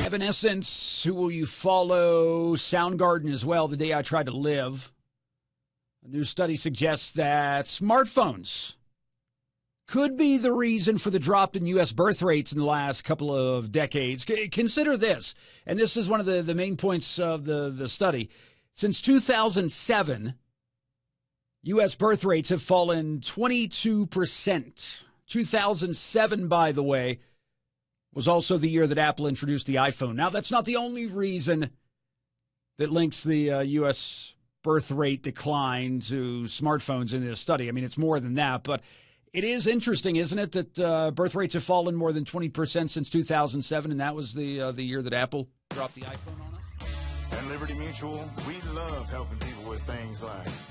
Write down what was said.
Evanescence, Who Will You Follow, Soundgarden as well, The Day I Tried to Live. A new study suggests that smartphones could be the reason for the drop in U.S. birth rates in the last couple of decades. Consider this, and this is one of the main points of the study. Since 2007, U.S. birth rates have fallen 22%. 2007, by the way, was also the year that Apple introduced the iPhone. Now, that's not the only reason that links the U.S. birth rate decline to smartphones in this study. I mean, it's more than that, but it is interesting, isn't it, that birth rates have fallen more than 20% since 2007, and that was the year that Apple dropped the iPhone on us? At Liberty Mutual, we love helping people with things like